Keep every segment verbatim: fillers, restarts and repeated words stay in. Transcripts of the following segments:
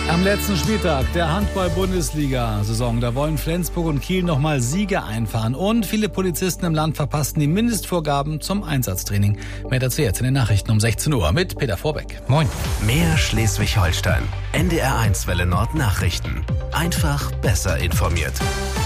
Am letzten Spieltag der Handball-Bundesliga-Saison, da wollen Flensburg und Kiel nochmal Siege einfahren. Und viele Polizisten im Land verpassten die Mindestvorgaben zum Einsatztraining. Mehr dazu jetzt in den Nachrichten um sechzehn Uhr mit Peter Vorbeck. Moin. Mehr Schleswig-Holstein. N D R eins Welle Nord Nachrichten. Einfach besser informiert.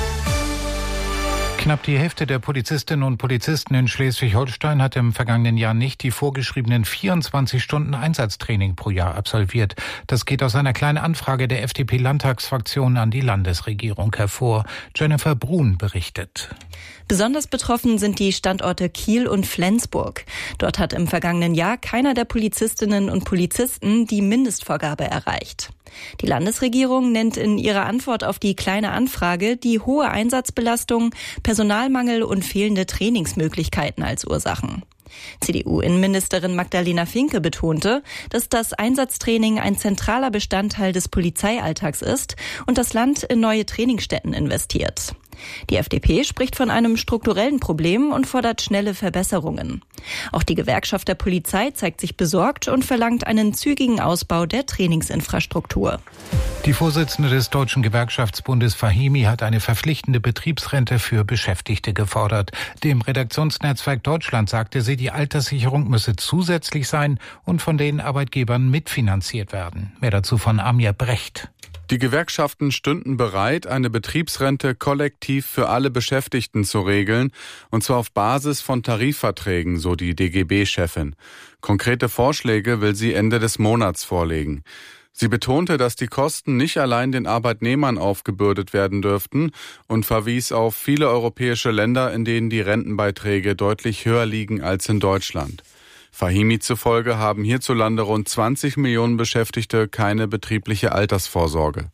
Knapp die Hälfte der Polizistinnen und Polizisten in Schleswig-Holstein hat im vergangenen Jahr nicht die vorgeschriebenen vierundzwanzig Stunden Einsatztraining pro Jahr absolviert. Das geht aus einer kleinen Anfrage der F D P-Landtagsfraktion an die Landesregierung hervor. Jennifer Brun berichtet. Besonders betroffen sind die Standorte Kiel und Flensburg. Dort hat im vergangenen Jahr keiner der Polizistinnen und Polizisten die Mindestvorgabe erreicht. Die Landesregierung nennt in ihrer Antwort auf die kleine Anfrage die hohe Einsatzbelastung, Personalmangel und fehlende Trainingsmöglichkeiten als Ursachen. C D U-Innenministerin Magdalena Finke betonte, dass das Einsatztraining ein zentraler Bestandteil des Polizeialltags ist und das Land in neue Trainingsstätten investiert. Die F D P spricht von einem strukturellen Problem und fordert schnelle Verbesserungen. Auch die Gewerkschaft der Polizei zeigt sich besorgt und verlangt einen zügigen Ausbau der Trainingsinfrastruktur. Die Vorsitzende des Deutschen Gewerkschaftsbundes Fahimi hat eine verpflichtende Betriebsrente für Beschäftigte gefordert. Dem Redaktionsnetzwerk Deutschland sagte sie, die Alterssicherung müsse zusätzlich sein und von den Arbeitgebern mitfinanziert werden. Mehr dazu von Amir Brecht. Die Gewerkschaften stünden bereit, eine Betriebsrente kollektiv für alle Beschäftigten zu regeln, und zwar auf Basis von Tarifverträgen, so die D G B-Chefin. Konkrete Vorschläge will sie Ende des Monats vorlegen. Sie betonte, dass die Kosten nicht allein den Arbeitnehmern aufgebürdet werden dürften und verwies auf viele europäische Länder, in denen die Rentenbeiträge deutlich höher liegen als in Deutschland. Fahimi zufolge haben hierzulande rund zwanzig Millionen Beschäftigte keine betriebliche Altersvorsorge.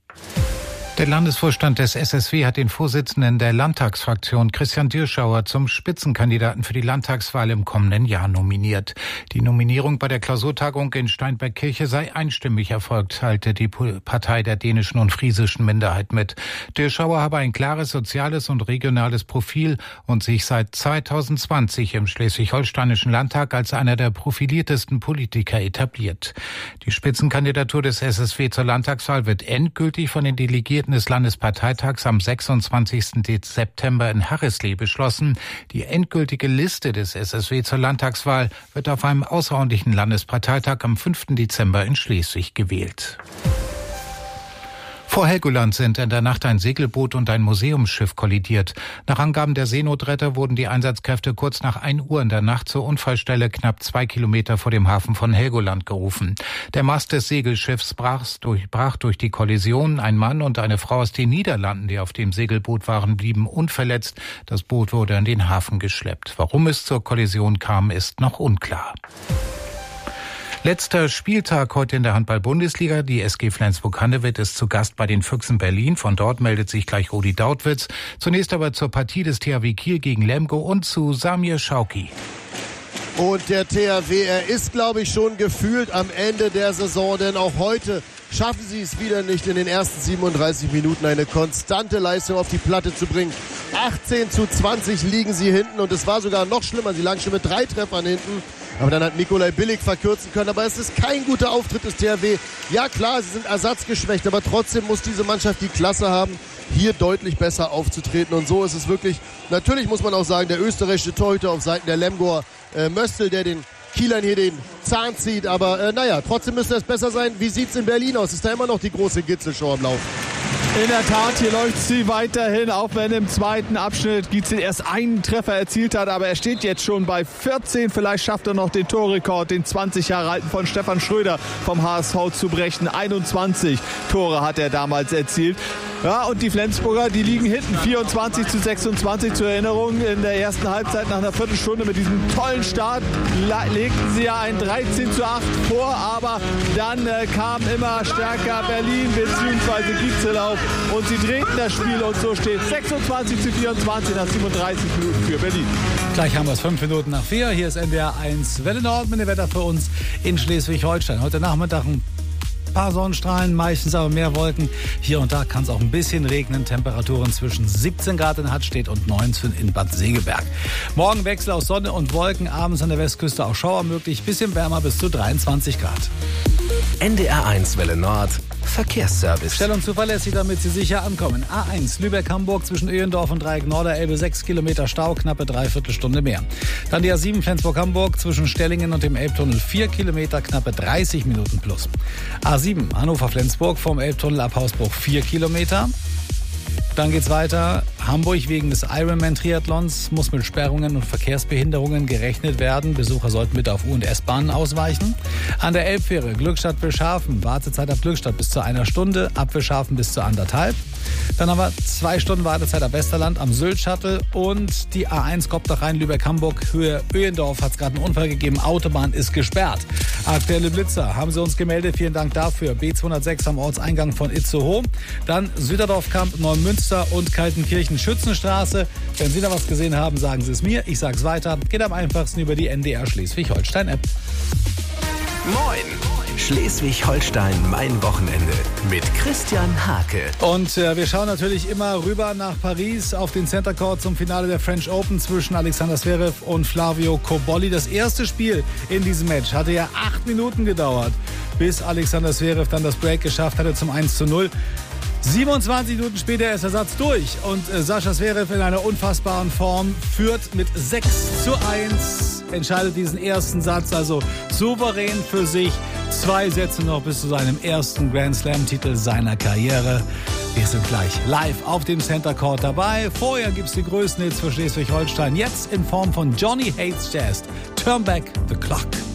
Der Landesvorstand des S S W hat den Vorsitzenden der Landtagsfraktion Christian Dirschauer zum Spitzenkandidaten für die Landtagswahl im kommenden Jahr nominiert. Die Nominierung bei der Klausurtagung in Steinbergkirche sei einstimmig erfolgt, teilte die Partei der dänischen und friesischen Minderheit mit. Dirschauer habe ein klares soziales und regionales Profil und sich seit zweitausendzwanzig im Schleswig-Holsteinischen Landtag als einer der profiliertesten Politiker etabliert. Die Spitzenkandidatur des S S W zur Landtagswahl wird endgültig von den Delegierten des Landesparteitags am sechsundzwanzigsten September in Harrisley beschlossen. Die endgültige Liste des S S W zur Landtagswahl wird auf einem außerordentlichen Landesparteitag am fünften Dezember in Schleswig gewählt. Vor Helgoland sind in der Nacht ein Segelboot und ein Museumsschiff kollidiert. Nach Angaben der Seenotretter wurden die Einsatzkräfte kurz nach ein Uhr in der Nacht zur Unfallstelle knapp zwei Kilometer vor dem Hafen von Helgoland gerufen. Der Mast des Segelschiffs brach durch, brach durch die Kollision. Ein Mann und eine Frau aus den Niederlanden, die auf dem Segelboot waren, blieben unverletzt. Das Boot wurde in den Hafen geschleppt. Warum es zur Kollision kam, ist noch unklar. Letzter Spieltag heute in der Handball-Bundesliga. Die S G Flensburg-Handewitt ist zu Gast bei den Füchsen Berlin. Von dort meldet sich gleich Rudi Dautwitz. Zunächst aber zur Partie des T H W Kiel gegen Lemgo und zu Samir Schauki. Und der T H W, er ist, glaube ich, schon gefühlt am Ende der Saison, denn auch heute schaffen sie es wieder nicht, in den ersten siebenunddreißig Minuten eine konstante Leistung auf die Platte zu bringen. achtzehn zu zwanzig liegen sie hinten und es war sogar noch schlimmer. Sie lagen schon mit drei Treffern hinten. Aber dann hat Nikolai Billig verkürzen können. Aber es ist kein guter Auftritt des T H W. Ja klar, sie sind ersatzgeschwächt, aber trotzdem muss diese Mannschaft die Klasse haben, hier deutlich besser aufzutreten. Und so ist es wirklich, natürlich muss man auch sagen, der österreichische Torhüter auf Seiten der Lemgoer, äh, Möstl, der den Kielern hier den Zahn zieht. Aber äh, naja, trotzdem müsste es besser sein. Wie sieht es in Berlin aus? Ist da immer noch die große Gitzelshow am Laufen? In der Tat, hier läuft sie weiterhin, auch wenn im zweiten Abschnitt Gietzel erst einen Treffer erzielt hat, aber er steht jetzt schon bei vierzehn. Vielleicht schafft er noch den Torrekord, den zwanzig Jahre alten von Stefan Schröder vom H S V zu brechen. einundzwanzig Tore hat er damals erzielt. Ja, und die Flensburger, die liegen hinten, vierundzwanzig zu sechsundzwanzig zur Erinnerung. In der ersten Halbzeit nach einer Viertelstunde mit diesem tollen Start legten sie ja ein dreizehn zu acht vor, aber dann äh, kam immer stärker Berlin bzw. Gietzel auf und sie drehten das Spiel und so steht sechsundzwanzig zu vierundzwanzig nach siebenunddreißig Minuten für Berlin. Gleich haben wir es fünf Minuten nach vier. Hier ist N D R eins Welle Nord mit dem Wetter für uns in Schleswig-Holstein. Heute Nachmittag ein paar Sonnenstrahlen, meistens aber mehr Wolken. Hier und da kann es auch ein bisschen regnen. Temperaturen zwischen siebzehn Grad in Hattstedt und neunzehn in Bad Segeberg. Morgen Wechsel aus Sonne und Wolken. Abends an der Westküste auch Schauer möglich. Bisschen wärmer bis zu dreiundzwanzig Grad. N D R eins Welle Nord Verkehrsservice. Schnell und zuverlässig, damit Sie sicher ankommen. A eins Lübeck-Hamburg zwischen Öhendorf und Dreieck Norderelbe, sechs Kilometer Stau, knappe Dreiviertelstunde mehr. Dann die A sieben Flensburg-Hamburg zwischen Stellingen und dem Elbtunnel, vier Kilometer, knappe dreißig Minuten plus. A sieben Hannover-Flensburg vom Elbtunnel ab Hausbruch, vier Kilometer. Dann geht's weiter. Hamburg wegen des Ironman-Triathlons muss mit Sperrungen und Verkehrsbehinderungen gerechnet werden. Besucher sollten bitte auf U- und S-Bahnen ausweichen. An der Elbfähre Glückstadt-Wilschafen, Wartezeit ab Glückstadt bis zu einer Stunde, ab Wilschafen bis zu anderthalb. Dann haben wir zwei Stunden Wartezeit ab Westerland am Sylt-Shuttle und die A eins Kopter Rhein Lübeck-Hamburg, Höhe Öhendorf hat es gerade einen Unfall gegeben. Autobahn ist gesperrt. Aktuelle Blitzer haben sie uns gemeldet. Vielen Dank dafür. B zweihundertsechs am Ortseingang von Itzehoe. Dann Süderdorfkamp, Neumünster und Kaltenkirchen Schützenstraße. Wenn Sie da was gesehen haben, sagen Sie es mir. Ich sage es weiter. Geht am einfachsten über die N D R Schleswig-Holstein-App. Moin! Schleswig-Holstein, mein Wochenende mit Christian Hake. Und äh, wir schauen natürlich immer rüber nach Paris auf den Center Court zum Finale der French Open zwischen Alexander Zverev und Flavio Cobolli. Das erste Spiel in diesem Match hatte ja acht Minuten gedauert, bis Alexander Zverev dann das Break geschafft hatte zum eins zu null. siebenundzwanzig Minuten später ist der Satz durch und äh, Sascha Zverev in einer unfassbaren Form führt mit sechs zu eins, entscheidet diesen ersten Satz also souverän für sich. Zwei Sätze noch bis zu seinem ersten Grand Slam-Titel seiner Karriere. Wir sind gleich live auf dem Center Court dabei. Vorher gibt's die größten Hits für Schleswig-Holstein. Jetzt in Form von Johnny Hates Jazz. Turn Back the Clock.